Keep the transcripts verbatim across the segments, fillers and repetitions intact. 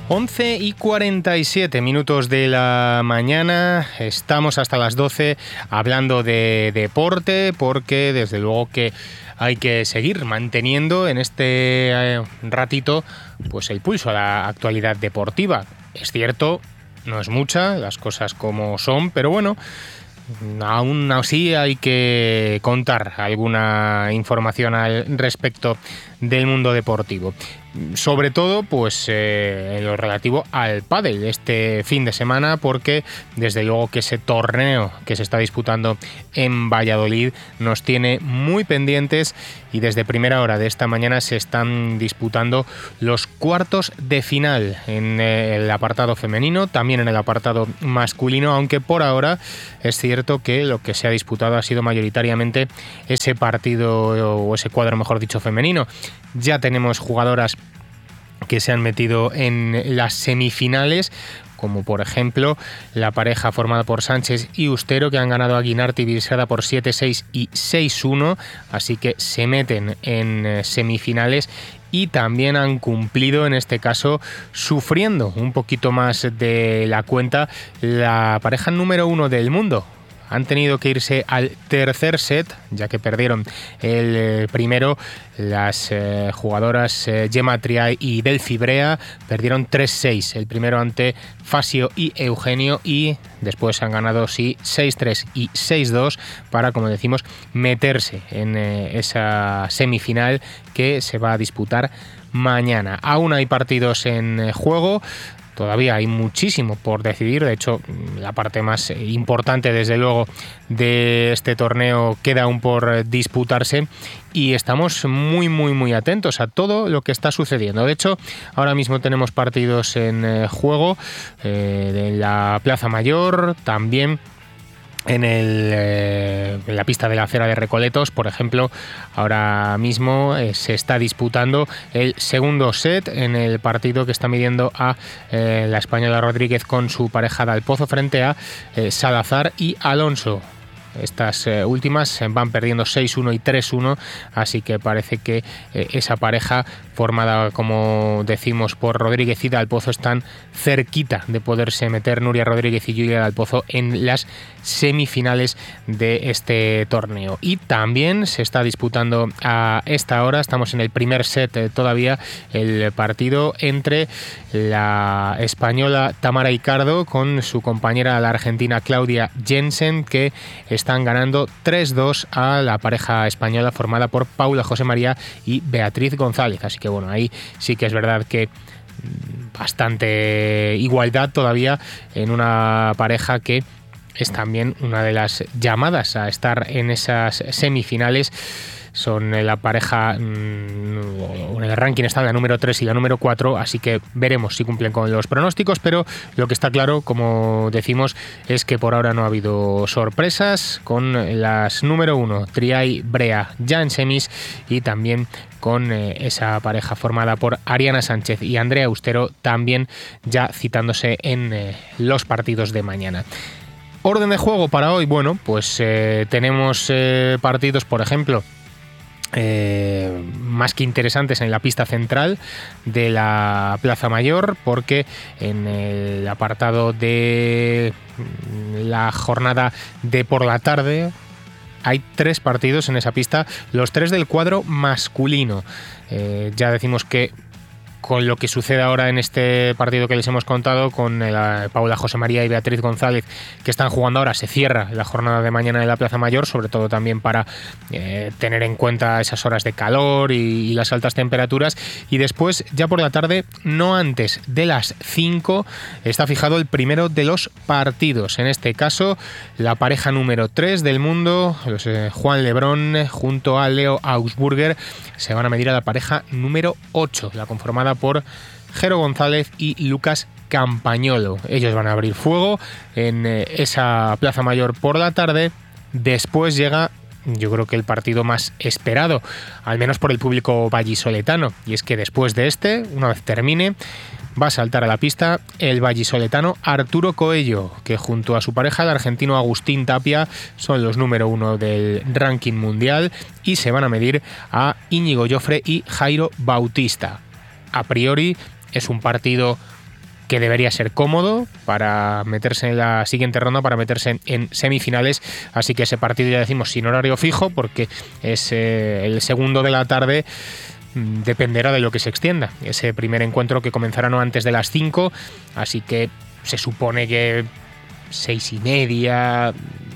once y cuarenta y siete minutos de la mañana, estamos hasta las doce hablando de deporte, porque desde luego que hay que seguir manteniendo en este eh, ratito pues el pulso a la actualidad deportiva. Es cierto, no es mucha, las cosas como son, pero bueno, aún así hay que contar alguna información al respecto del mundo deportivo. Sobre todo pues eh, en lo relativo al pádel este fin de semana, porque desde luego que ese torneo que se está disputando en Valladolid nos tiene muy pendientes, y desde primera hora de esta mañana se están disputando los cuartos de final en el apartado femenino, también en el apartado masculino, aunque por ahora es cierto que lo que se ha disputado ha sido mayoritariamente ese partido, o ese cuadro mejor dicho, femenino. Ya tenemos jugadoras que se han metido en las semifinales, como por ejemplo la pareja formada por Sánchez y Ustero, que han ganado a Guinart y Birsada por siete seis y seis uno, así que se meten en semifinales. Y también han cumplido, en este caso, sufriendo un poquito más de la cuenta, la pareja número uno del mundo. Han tenido que irse al tercer set, ya que perdieron el primero. Las eh, jugadoras eh, Gemma Triay y Delphi Brea perdieron tres seis, el primero ante Fasio y Eugenio, y después han ganado sí seis tres y seis dos para, como decimos, meterse en eh, esa semifinal que se va a disputar mañana. Aún hay partidos en eh, juego. Todavía hay muchísimo por decidir. De hecho, la parte más importante, desde luego, de este torneo queda aún por disputarse, y estamos muy, muy, muy atentos a todo lo que está sucediendo. De hecho, ahora mismo tenemos partidos en juego eh, de la Plaza Mayor, también en, el, eh, en la pista de la acera de Recoletos, por ejemplo. Ahora mismo eh, se está disputando el segundo set en el partido que está midiendo a eh, la española Rodríguez con su pareja Dal Pozo frente a eh, Salazar y Alonso. Estas eh, últimas van perdiendo seis uno y tres uno, así que parece que eh, esa pareja, formada, como decimos, por Rodríguez y Dal Pozo, están cerquita de poderse meter, Nuria Rodríguez y Julia Dal Pozo, en las semifinales de este torneo. Y también se está disputando a esta hora, estamos en el primer set eh, todavía, el partido entre la española Tamara Icardo con su compañera, la argentina Claudia Jensen, que están ganando tres dos a la pareja española formada por Paula José María y Beatriz González. Así que bueno, ahí sí que es verdad que bastante igualdad todavía en una pareja que es también una de las llamadas a estar en esas semifinales. Son la pareja, en el ranking están la número tres y la número cuatro, así que veremos si cumplen con los pronósticos, pero lo que está claro, como decimos, es que por ahora no ha habido sorpresas, con las número uno, Triay Brea, ya en semis, y también con eh, esa pareja formada por Ariana Sánchez y Andrea Ustero, también ya citándose en eh, los partidos de mañana. Orden de juego para hoy, bueno, pues eh, tenemos eh, partidos, por ejemplo, Eh, más que interesantes en la pista central de la Plaza Mayor, porque en el apartado de la jornada de por la tarde hay tres partidos en esa pista, los tres del cuadro masculino. Eh, ya decimos que con lo que sucede ahora en este partido que les hemos contado, con la Paula José María y Beatriz González, que están jugando ahora, se cierra la jornada de mañana de la Plaza Mayor, sobre todo también para eh, tener en cuenta esas horas de calor y, y las altas temperaturas. Y después, ya por la tarde, no antes de las cinco, está fijado el primero de los partidos. En este caso, la pareja número tres del mundo, los, eh, Juan Lebrón junto a Leo Augsburger, se van a medir a la pareja número ocho, la conformada por Jero González y Lucas Campañolo. Ellos van a abrir fuego en eh, esa Plaza Mayor por la tarde. Después llega, yo creo que el partido más esperado, al menos por el público vallisoletano, y es que después de este, una vez termine, va a saltar a la pista el vallisoletano Arturo Coello, que junto a su pareja, el argentino Agustín Tapia, son los número uno del ranking mundial, y se van a medir a Íñigo Jofre y Jairo Bautista. A priori es un partido que debería ser cómodo para meterse en la siguiente ronda, para meterse en, en semifinales. Así que ese partido, ya decimos, sin horario fijo, porque es eh, el segundo de la tarde. Dependerá de lo que se extienda ese primer encuentro, que comenzará no antes de las cinco, así que se supone que seis y media,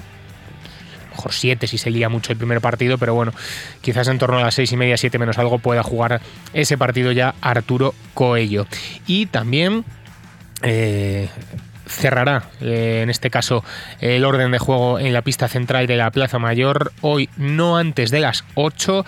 mejor siete si se lía mucho el primer partido, pero bueno, quizás en torno a las seis y media, siete menos algo, pueda jugar ese partido ya Arturo Coello. Y también eh, cerrará eh, en este caso el orden de juego en la pista central de la Plaza Mayor, hoy no antes de las ocho.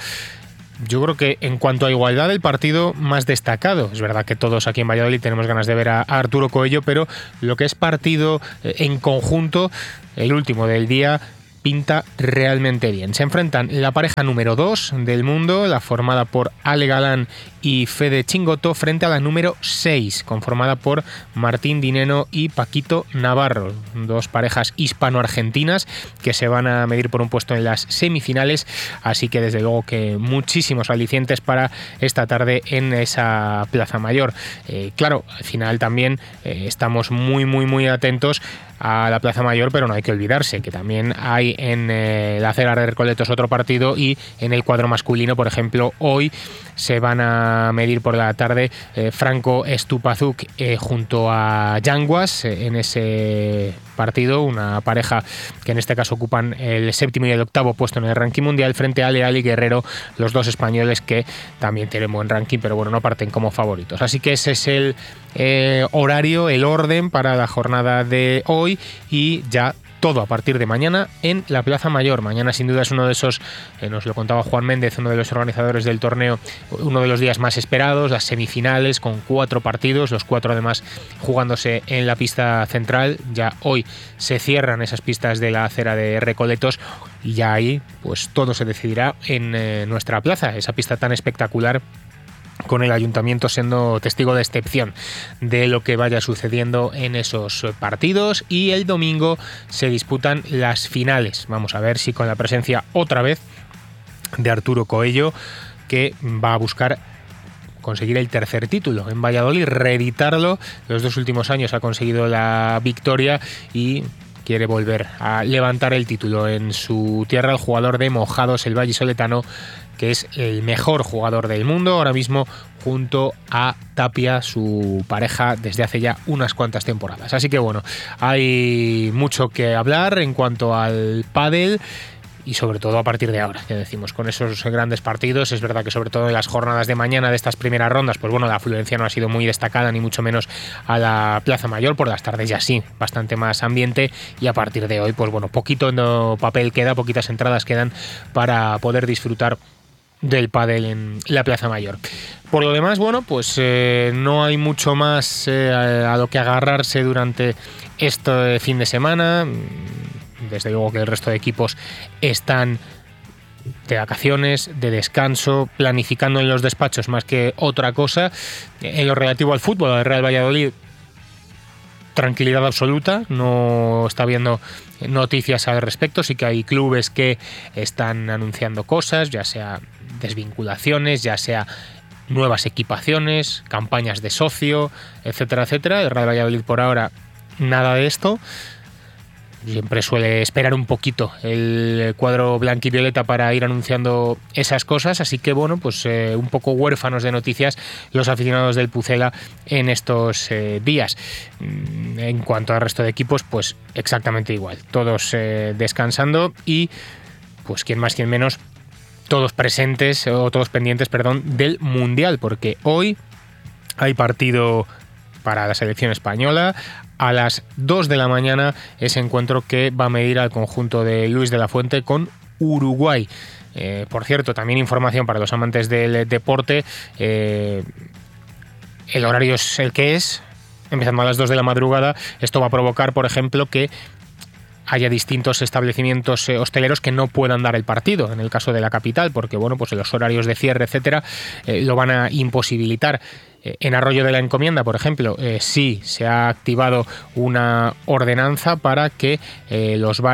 Yo creo que en cuanto a igualdad, el partido más destacado. Es verdad que todos aquí en Valladolid tenemos ganas de ver a Arturo Coello, pero lo que es partido en conjunto, el último del día, pinta realmente bien. Se enfrentan la pareja número dos del mundo, la formada por Ale Galán y Fede Chingoto, frente a la número seis, conformada por Martín Dineno y Paquito Navarro, dos parejas hispano-argentinas que se van a medir por un puesto en las semifinales, así que desde luego que muchísimos alicientes para esta tarde en esa Plaza Mayor. Eh, claro, al final también eh, estamos muy muy muy atentos a la Plaza Mayor, pero no hay que olvidarse que también hay en eh, la Acera de Recoletos otro partido, y en el cuadro masculino, por ejemplo, hoy se van a medir por la tarde eh, Franco Estupazuk eh, junto a Yanguas eh, en ese partido, una pareja que en este caso ocupan el séptimo y el octavo puesto en el ranking mundial, frente a Ale Ali Guerrero, los dos españoles que también tienen buen ranking, pero bueno, no parten como favoritos. Así que ese es el eh, horario, el orden para la jornada de hoy, y ya todo a partir de mañana en la Plaza Mayor. Mañana sin duda es uno de esos, eh, nos lo contaba Juan Méndez, uno de los organizadores del torneo, uno de los días más esperados, las semifinales con cuatro partidos, los cuatro además jugándose en la pista central. Ya hoy se cierran esas pistas de la Acera de Recoletos y ya ahí pues todo se decidirá en eh, nuestra plaza, esa pista tan espectacular, con el ayuntamiento siendo testigo de excepción de lo que vaya sucediendo en esos partidos. Y el domingo se disputan las finales. Vamos a ver si con la presencia otra vez de Arturo Coello, que va a buscar conseguir el tercer título en Valladolid, reeditarlo. Los dos últimos años ha conseguido la victoria y quiere volver a levantar el título en su tierra, el jugador de Mojados, el vallisoletano, que es el mejor jugador del mundo ahora mismo, junto a Tapia, su pareja desde hace ya unas cuantas temporadas. Así que bueno, hay mucho que hablar en cuanto al pádel, y sobre todo a partir de ahora, ya decimos, con esos grandes partidos. Es verdad que sobre todo en las jornadas de mañana de estas primeras rondas, pues bueno, la afluencia no ha sido muy destacada, ni mucho menos a la Plaza Mayor. Por las tardes ya sí, bastante más ambiente, y a partir de hoy, pues bueno, poquito no papel queda, poquitas entradas quedan para poder disfrutar del pádel en la Plaza Mayor. Por lo demás, bueno, pues eh, no hay mucho más eh, a lo que agarrarse durante este fin de semana. Desde luego que el resto de equipos están de vacaciones, de descanso, planificando en los despachos más que otra cosa. En lo relativo al fútbol, al Real Valladolid, tranquilidad absoluta, no está habiendo noticias al respecto. Sí que hay clubes que están anunciando cosas, ya sea desvinculaciones, ya sea nuevas equipaciones, campañas de socio, etcétera, etcétera. El Real Valladolid por ahora nada de esto. Siempre suele esperar un poquito el cuadro blanquivioleta para ir anunciando esas cosas, así que bueno, pues eh, un poco huérfanos de noticias los aficionados del Pucela en estos eh, días. En cuanto al resto de equipos, pues exactamente igual, todos eh, descansando y pues quien más quien menos, todos presentes o todos pendientes, perdón, del Mundial, porque hoy hay partido para la selección española. A las dos de la mañana ese encuentro que va a medir al conjunto de Luis de la Fuente con Uruguay. Eh, por cierto, también información para los amantes del deporte. Eh, el horario es el que es, empezando a las dos de la madrugada. Esto va a provocar, por ejemplo, que haya distintos establecimientos eh, hosteleros que no puedan dar el partido, en el caso de la capital, porque bueno, pues los horarios de cierre, etcétera, eh, lo van a imposibilitar. Eh, en Arroyo de la Encomienda, por ejemplo, eh, sí se ha activado una ordenanza para que eh, los bares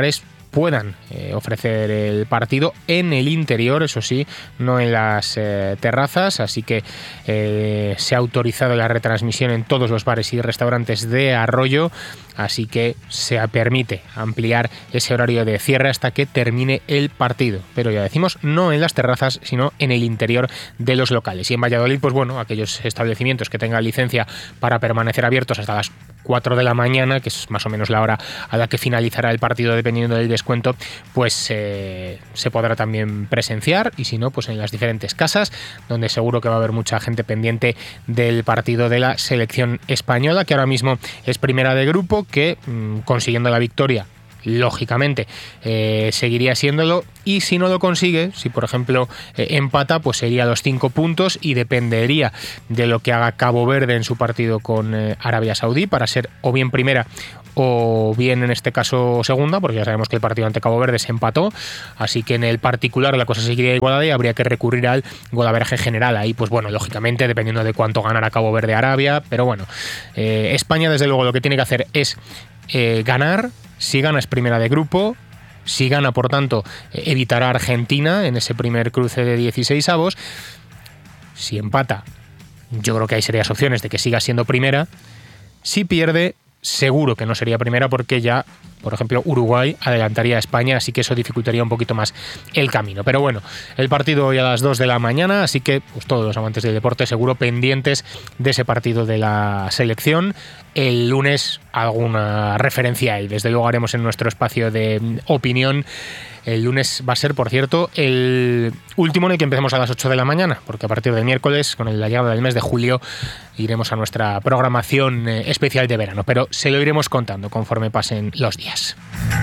puedan eh, ofrecer el partido en el interior, eso sí, no en las eh, terrazas, así que eh, se ha autorizado la retransmisión en todos los bares y restaurantes de Arroyo, así que se permite ampliar ese horario de cierre hasta que termine el partido, pero ya decimos, no en las terrazas, sino en el interior de los locales. Y en Valladolid, pues bueno, aquellos establecimientos que tengan licencia para permanecer abiertos hasta las cuatro de la mañana, que es más o menos la hora a la que finalizará el partido dependiendo del descuento, pues eh, se podrá también presenciar, y si no, pues en las diferentes casas, donde seguro que va a haber mucha gente pendiente del partido de la selección española, que ahora mismo es primera de grupo, que mmm, consiguiendo la victoria, lógicamente eh, seguiría siéndolo, y si no lo consigue, si por ejemplo eh, empata, pues sería los cinco puntos y dependería de lo que haga Cabo Verde en su partido con eh, Arabia Saudí para ser o bien primera o bien en este caso segunda, porque ya sabemos que el partido ante Cabo Verde se empató, así que en el particular la cosa seguiría igualada y habría que recurrir al golaveraje general. Ahí pues bueno, lógicamente dependiendo de cuánto ganara Cabo Verde Arabia, pero bueno, eh, España desde luego lo que tiene que hacer es eh, ganar. Si gana es primera de grupo, si gana por tanto evitará a Argentina en ese primer cruce de dieciséis avos. Si empata, yo creo que hay serias opciones de que siga siendo primera. Si pierde, seguro que no sería primera, porque ya, por ejemplo, Uruguay adelantaría a España, así que eso dificultaría un poquito más el camino. Pero bueno, el partido hoy a las dos de la mañana, así que pues todos los amantes del deporte seguro pendientes de ese partido de la selección. El lunes alguna referencia y desde luego haremos en nuestro espacio de opinión. El lunes va a ser, por cierto, el último en el que empecemos a las ocho de la mañana, porque a partir del miércoles, con la llegada del mes de julio, iremos a nuestra programación especial de verano, pero se lo iremos contando conforme pasen los días.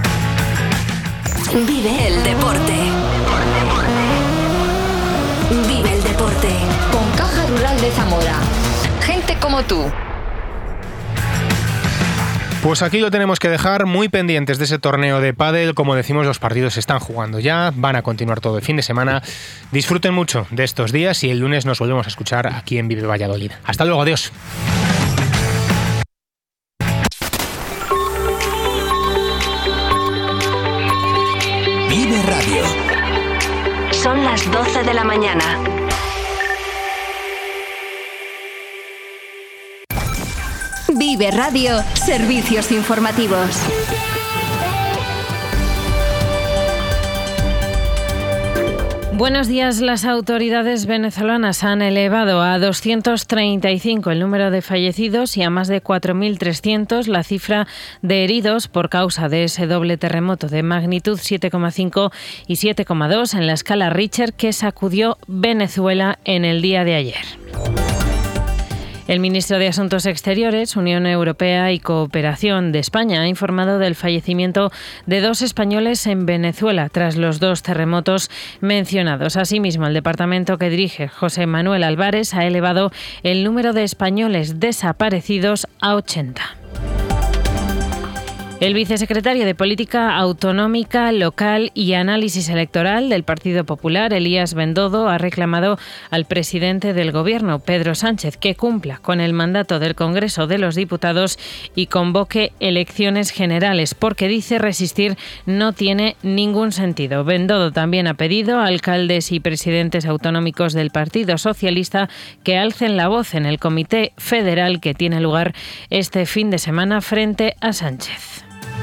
Vive el deporte. Vive el deporte. Con Caja Rural de Zamora. Gente como tú. Pues aquí lo tenemos que dejar, muy pendientes de ese torneo de pádel. Como decimos, los partidos se están jugando ya, van a continuar todo el fin de semana. Disfruten mucho de estos días y el lunes nos volvemos a escuchar aquí en Vive Valladolid. Hasta luego, adiós. Vive Radio. Son las doce de la mañana. Vive Radio, servicios informativos. Buenos días. Las autoridades venezolanas han elevado a doscientos treinta y cinco el número de fallecidos y a más de cuatro mil trescientos la cifra de heridos por causa de ese doble terremoto de magnitud siete coma cinco y siete coma dos en la escala Richter que sacudió Venezuela en el día de ayer. El ministro de Asuntos Exteriores, Unión Europea y Cooperación de España ha informado del fallecimiento de dos españoles en Venezuela tras los dos terremotos mencionados. Asimismo, el departamento que dirige José Manuel Álvarez ha elevado el número de españoles desaparecidos a ochenta. El vicesecretario de Política Autonómica, Local y Análisis Electoral del Partido Popular, Elías Bendodo, ha reclamado al presidente del Gobierno, Pedro Sánchez, que cumpla con el mandato del Congreso de los Diputados y convoque elecciones generales, porque dice resistir no tiene ningún sentido. Bendodo también ha pedido a alcaldes y presidentes autonómicos del Partido Socialista que alcen la voz en el Comité Federal que tiene lugar este fin de semana frente a Sánchez.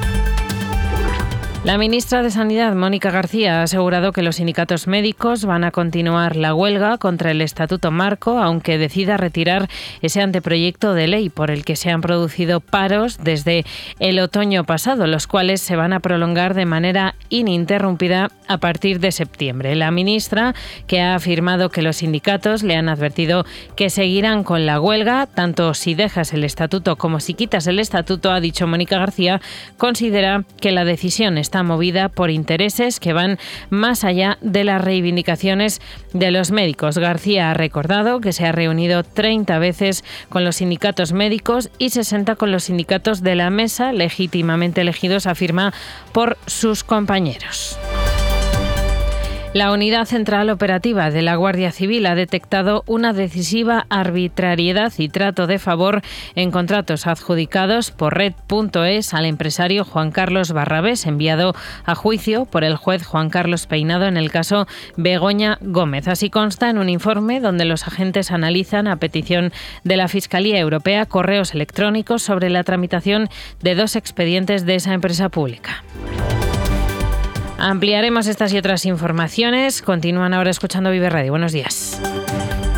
La ministra de Sanidad, Mónica García, ha asegurado que los sindicatos médicos van a continuar la huelga contra el Estatuto Marco, aunque decida retirar ese anteproyecto de ley por el que se han producido paros desde el otoño pasado, los cuales se van a prolongar de manera ininterrumpida a partir de septiembre. La ministra, que ha afirmado que los sindicatos le han advertido que seguirán con la huelga, tanto si dejas el estatuto como si quitas el estatuto, ha dicho Mónica García, considera que la decisión está movida por intereses que van más allá de las reivindicaciones de los médicos. García ha recordado que se ha reunido treinta veces con los sindicatos médicos y sesenta con los sindicatos de la mesa, legítimamente elegidos, afirma, por sus compañeros. La Unidad Central Operativa de la Guardia Civil ha detectado una decisiva arbitrariedad y trato de favor en contratos adjudicados por Red punto es al empresario Juan Carlos Barrabés, enviado a juicio por el juez Juan Carlos Peinado en el caso Begoña Gómez. Así consta en un informe donde los agentes analizan, a petición de la Fiscalía Europea, correos electrónicos sobre la tramitación de dos expedientes de esa empresa pública. Ampliaremos estas y otras informaciones. Continúan ahora escuchando Vive Radio. Buenos días.